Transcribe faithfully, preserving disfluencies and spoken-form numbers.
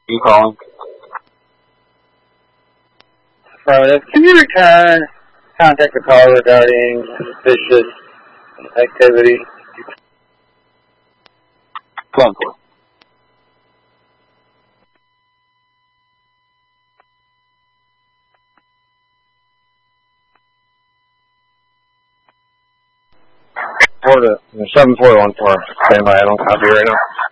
You calling? Affirmative. Can you return contact the call regarding suspicious activity? Phone. Florida, seven four one four. Stand by. I don't copy right now.